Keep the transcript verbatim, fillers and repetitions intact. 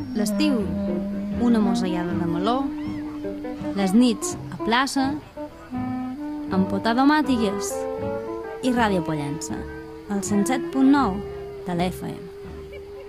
L'estiu, una mosellada de meló, les nits a plaça, empotar domàtigues i Ràdio Pollença, el cent set punt nou de l'F M.